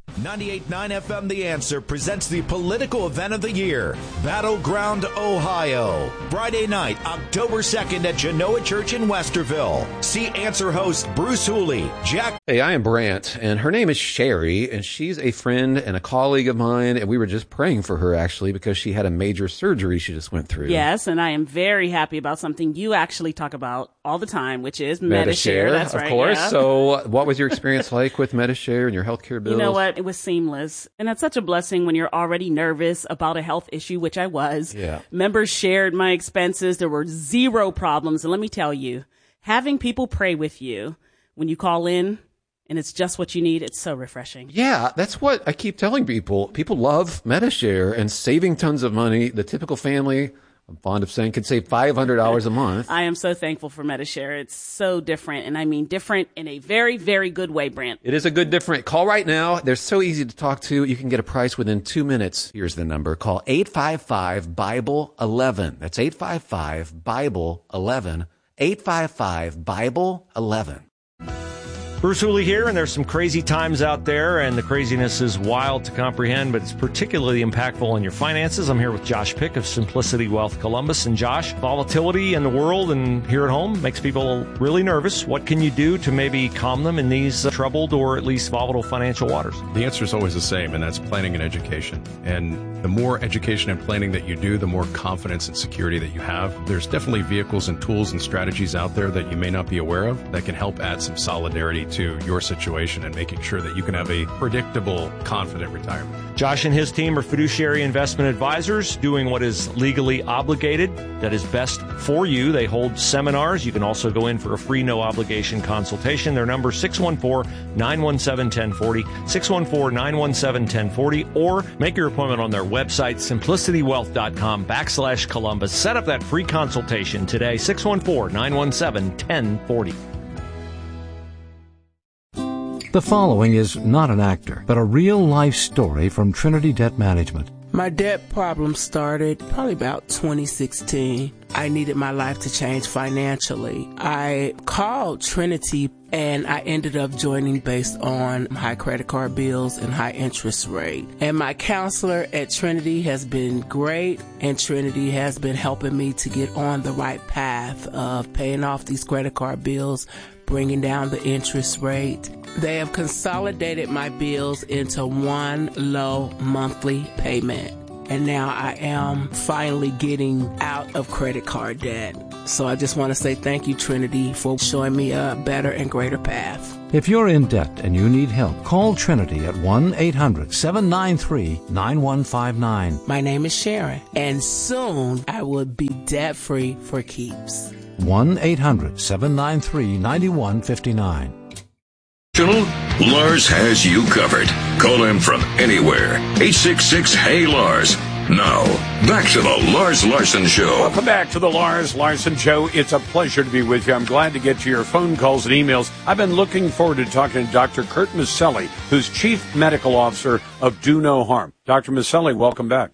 98.9 FM The Answer presents the political event of the year, Battleground, Ohio. Friday night, October 2nd at Genoa Church in Westerville. See Answer host Bruce Hooley, Jack. Hey, I am Brant, and her name is Sherry, and she's a friend and a colleague of mine, and we were just praying for her, actually, because she had a major surgery she just went through. Yes, and I am very happy about something you actually talk about all the time, which is Medi-Share. That's right. Of course. Yeah. So what was your experience like with Medi-Share and your healthcare bills? You know what? It was seamless. And that's such a blessing when you're already nervous about a health issue, which I was. Yeah. Members shared my expenses. There were zero problems. And let me tell you, having people pray with you when you call in and it's just what you need, it's so refreshing. Yeah, that's what I keep telling people. People love Medi-Share and saving tons of money. The typical family, I'm fond of saying, can save $500 a month. I am so thankful for Medi-Share. It's so different, and I mean different in a very, very good way, Brant. It is a good different. Call right now. They're so easy to talk to. You can get a price within 2 minutes. Here's the number. Call 855-BIBLE-11. That's 855-BIBLE-11. 855-BIBLE-11. Bruce Hooley here, and there's some crazy times out there, and the craziness is wild to comprehend, but it's particularly impactful on your finances. I'm here with Josh Pick of Simplicity Wealth Columbus. And Josh, volatility in the world and here at home makes people really nervous. What can you do to maybe calm them in these troubled or at least volatile financial waters? The answer is always the same, and that's planning and education. And the more education and planning that you do, the more confidence and security that you have. There's definitely vehicles and tools and strategies out there that you may not be aware of that can help add some solidarity to your situation and making sure that you can have a predictable, confident retirement. Josh and his team are fiduciary investment advisors doing what is legally obligated, that is best for you. They hold seminars. You can also go in for a free, no-obligation consultation. Their number, 614-917-1040, 614-917-1040, or make your appointment on their website, simplicitywealth.com/Columbus. Set up that free consultation today, 614-917-1040. The following is not an actor, but a real-life story from Trinity Debt Management. My debt problem started probably about 2016. I needed my life to change financially. I called Trinity and I ended up joining based on high credit card bills and high interest rate. And my counselor at Trinity has been great, and Trinity has been helping me to get on the right path of paying off these credit card bills, bringing down the interest rate. They have consolidated my bills into one low monthly payment. And now I am finally getting out of credit card debt. So I just want to say thank you, Trinity, for showing me a better and greater path. If you're in debt and you need help, call Trinity at 1-800-793-9159. My name is Sharon, and soon I will be debt-free for keeps. 1-800-793-9159. Lars has you covered. Call him from anywhere. 866-HEY-LARS. Now, back to the Lars Larson Show. Welcome back to the Lars Larson Show. It's a pleasure to be with you. I'm glad to get to your phone calls and emails. I've been looking forward to talking to Dr. Kurt Maselli, who's Chief Medical Officer of Do No Harm. Dr. Maselli, welcome back.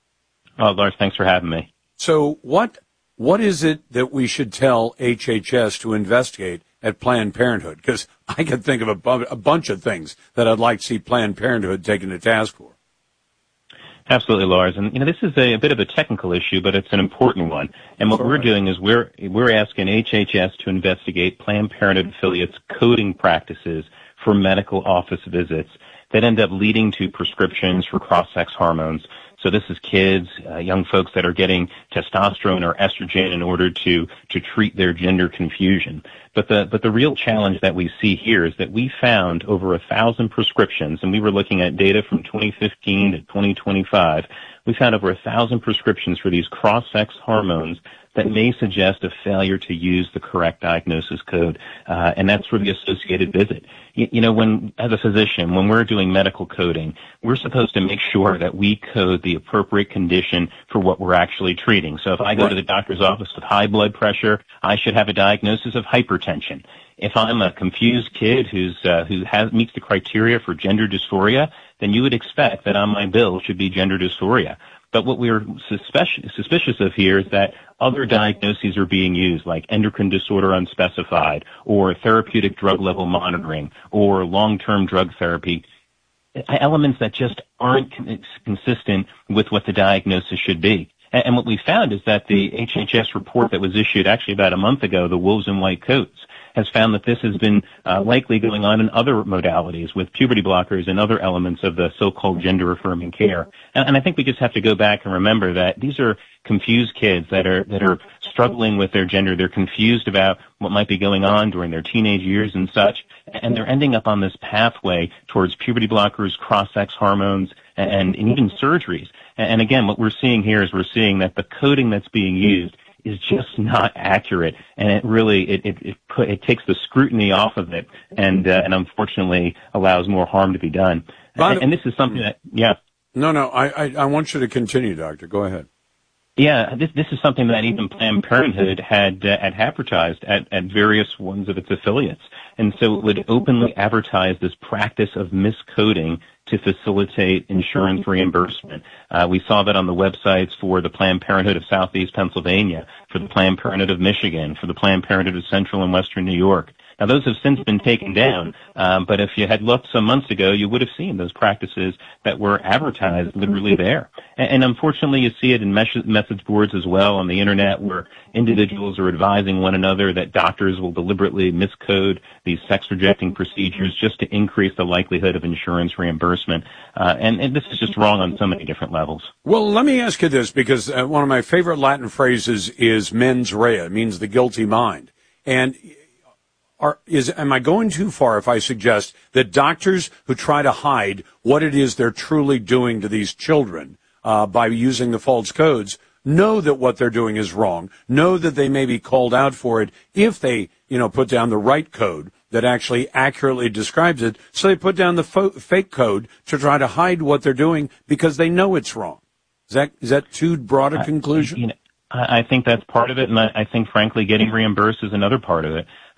Lars, thanks for having me. So what is it that we should tell HHS to investigate at Planned Parenthood? Because I can think of a bunch of things that I'd like to see Planned Parenthood taken to task for. Absolutely, Lars. And, this is a bit of a technical issue, but it's an important one. And what we're doing is we're asking HHS to investigate Planned Parenthood affiliates' coding practices for medical office visits that end up leading to prescriptions for cross-sex hormones. So this is kids, young folks that are getting testosterone or estrogen in order to treat their gender confusion. But the real challenge that we see here is that we found over 1,000 prescriptions, and we were looking at data from 2015 to 2025. We found over 1,000 prescriptions for these cross-sex hormones that may suggest a failure to use the correct diagnosis code, and that's for the associated visit. As a physician, when we're doing medical coding, we're supposed to make sure that we code the appropriate condition for what we're actually treating. So if I go to the doctor's office with high blood pressure, I should have a diagnosis of hypertension. If I'm a confused kid who meets the criteria for gender dysphoria, then you would expect that on my bill should be gender dysphoria. But what we're suspicious of here is that other diagnoses are being used, like endocrine disorder unspecified, or therapeutic drug level monitoring, or long-term drug therapy, elements that just aren't consistent with what the diagnosis should be. And what we found is that the HHS report that was issued actually about a month ago, the Wolves in White Coats, has found that this has been likely going on in other modalities with puberty blockers and other elements of the so-called gender-affirming care. And I think we just have to go back and remember that these are confused kids that are struggling with their gender. They're confused about what might be going on during their teenage years and such, and they're ending up on this pathway towards puberty blockers, cross-sex hormones, and even surgeries. And again, what we're seeing here is we're seeing that the coding that's being used is just not accurate, and it really it takes the scrutiny off of it, and unfortunately allows more harm to be done. And this is something that I want you to continue, Doctor. Go ahead. Yeah, this is something that even Planned Parenthood had advertised at various ones of its affiliates, and so it would openly advertise this practice of miscoding to facilitate insurance reimbursement. We saw that on the websites for the Planned Parenthood of Southeast Pennsylvania, for the Planned Parenthood of Michigan, for the Planned Parenthood of Central and Western New York. Now, those have since been taken down, but if you had looked some months ago, you would have seen those practices that were advertised literally there. And unfortunately, you see it in message boards as well on the Internet, where individuals are advising one another that doctors will deliberately miscode these sex-rejecting procedures just to increase the likelihood of insurance reimbursement. And this is just wrong on so many different levels. Well, let me ask you this, because one of my favorite Latin phrases is mens rea. It means the guilty mind. And am I going too far if I suggest that doctors who try to hide what it is they're truly doing to these children by using the false codes know that what they're doing is wrong, know that they may be called out for it if they, put down the right code that actually accurately describes it, so they put down the fake code to try to hide what they're doing because they know it's wrong? Is that too broad a conclusion? I think that's part of it, and I think, frankly, getting reimbursed is another part of it.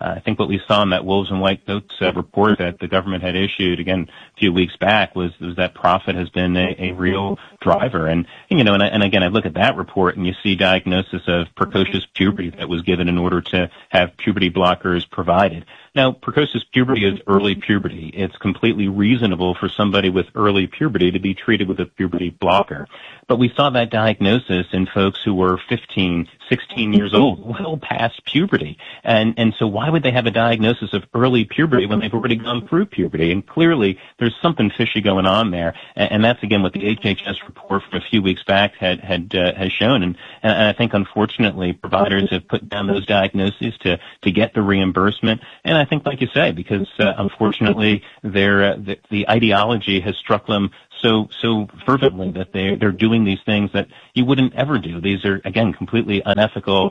I think what we saw in that Wolves and White Coats report that the government had issued, again, a few weeks back was that profit has been a real driver. And again, I look at that report and you see diagnosis of precocious puberty that was given in order to have puberty blockers provided. Now, precocious puberty is early puberty. It's completely reasonable for somebody with early puberty to be treated with a puberty blocker. But we saw that diagnosis in folks who were 15, 16 years old, well past puberty. And so why would they have a diagnosis of early puberty when they've already gone through puberty? And clearly there's something fishy going on there. And that's again what the HHS report from a few weeks back has shown. And I think unfortunately providers have put down those diagnoses to get the reimbursement. And I think, like you say, because unfortunately the ideology has struck them so fervently that they're doing these things that you wouldn't ever do. These are, again, completely unethical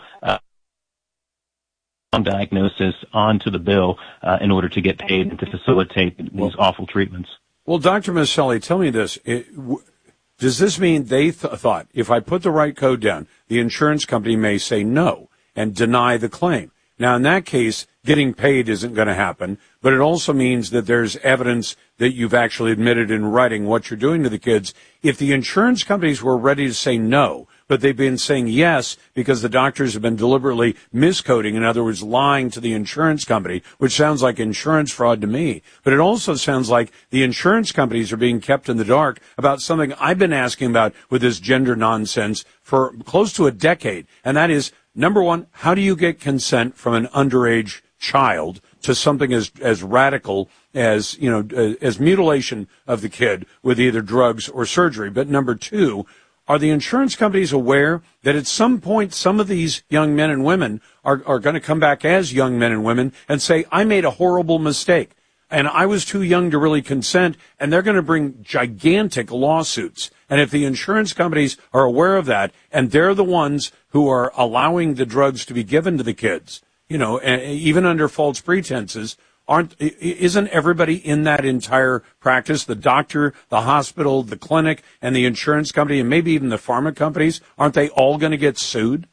diagnosis onto the bill in order to get paid and to facilitate these awful treatments. Well, Dr. Maselli, tell me this. Does this mean they thought if I put the right code down, the insurance company may say no and deny the claim? Now, in that case, getting paid isn't going to happen, but it also means that there's evidence that you've actually admitted in writing what you're doing to the kids. If the insurance companies were ready to say no, but they've been saying yes because the doctors have been deliberately miscoding, in other words, lying to the insurance company, which sounds like insurance fraud to me. But it also sounds like the insurance companies are being kept in the dark about something I've been asking about with this gender nonsense for close to a decade, and that is, number one, how do you get consent from an underage child to something as radical as, as mutilation of the kid with either drugs or surgery? But number two, are the insurance companies aware that at some point some of these young men and women are going to come back as young men and women and say, I made a horrible mistake and I was too young to really consent, and they're going to bring gigantic lawsuits? And if the insurance companies are aware of that and they're the ones who are allowing the drugs to be given to the kids, even under false pretenses, isn't everybody in that entire practice, the doctor, the hospital, the clinic, and the insurance company, and maybe even the pharma companies, aren't they all going to get sued?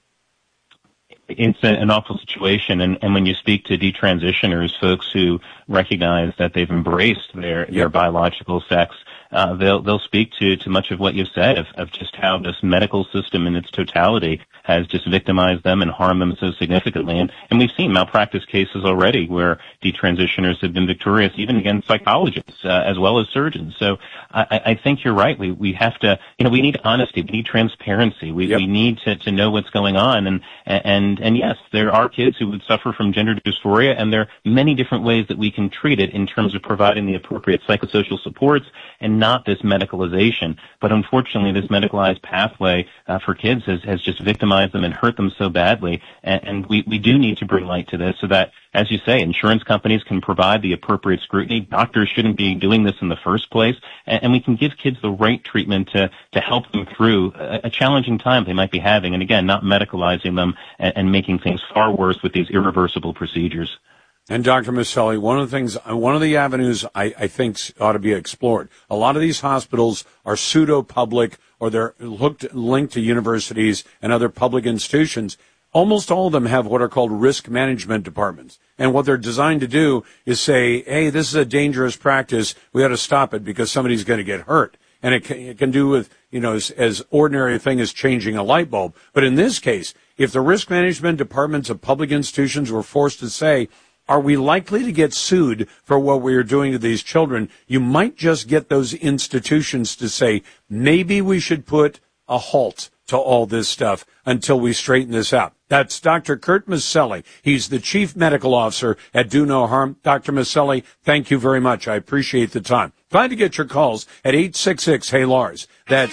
It's an awful situation, and when you speak to detransitioners, folks who recognize that they've embraced their biological sex, they'll speak to much of what you've said of just how this medical system in its totality has just victimized them and harmed them so significantly. And we've seen malpractice cases already where detransitioners have been victorious, even against psychologists as well as surgeons. So I think you're right. We have to, we need honesty. We need transparency. We need to know what's going on. And yes, there are kids who would suffer from gender dysphoria, and there are many different ways that we can treat it in terms of providing the appropriate psychosocial supports and not this medicalization. But unfortunately, this medicalized pathway for kids has just victimized them and hurt them so badly. And we do need to bring light to this so that, as you say, insurance companies can provide the appropriate scrutiny. Doctors shouldn't be doing this in the first place. And we can give kids the right treatment to help them through a challenging time they might be having. And again, not medicalizing them and making things far worse with these irreversible procedures. And Dr. Maselli, one of the avenues I think ought to be explored. A lot of these hospitals are pseudo-public, or they're linked to universities and other public institutions. Almost all of them have what are called risk management departments. And what they're designed to do is say, hey, this is a dangerous practice. We ought to stop it because somebody's going to get hurt. And it can do with, as ordinary a thing as changing a light bulb. But in this case, if the risk management departments of public institutions were forced to say, are we likely to get sued for what we are doing to these children? You might just get those institutions to say, maybe we should put a halt to all this stuff until we straighten this out. That's Dr. Kurt Maselli. He's the Chief Medical Officer at Do No Harm. Dr. Maselli, thank you very much. I appreciate the time. Glad to get your calls at 866-HEY-LARS. That's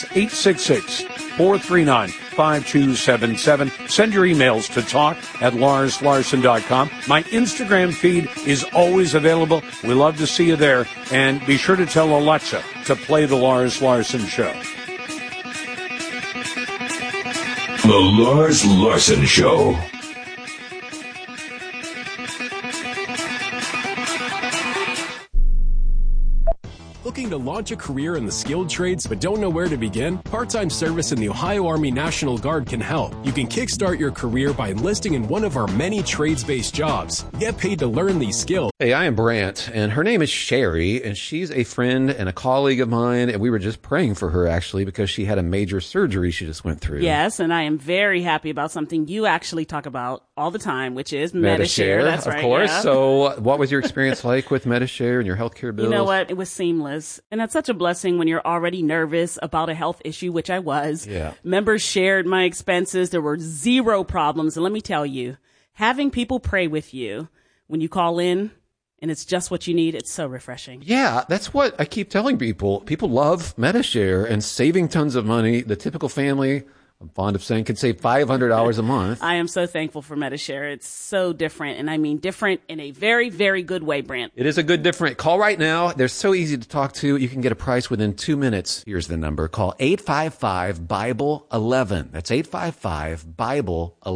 866-439-5277. Send your emails to talk@LarsLarson.com. My Instagram feed is always available. We love to see you there. And be sure to tell Alexa to play The Lars Larson Show. The Lars Larson Show. Look Looking to launch a career in the skilled trades but don't know where to begin? Part-time service in the Ohio Army National Guard can help. You can kickstart your career by enlisting in one of our many trades-based jobs. Get paid to learn these skills. Hey, I am Brant, and her name is Sherry, and she's a friend and a colleague of mine, and we were just praying for her, actually, because she had a major surgery she just went through. Yes, and I am very happy about something you actually talk about all the time, which is Medi-Share. That's right. Of course. Yeah. So what was your experience like with Medi-Share and your healthcare bills? You know what? It was seamless. And that's such a blessing when you're already nervous about a health issue, which I was. Yeah. Members shared my expenses. There were zero problems. And let me tell you, having people pray with you when you call in and it's just what you need, it's so refreshing. Yeah, that's what I keep telling people. People love Medi-Share and saving tons of money. The typical family, I'm fond of saying, can save $500 a month. I am so thankful for Medi-Share. It's so different, and I mean different in a very, very good way, Brant. It is a good different. Call right now. They're so easy to talk to. You can get a price within 2 minutes. Here's the number. Call 855-BIBLE-11. That's 855-BIBLE-11.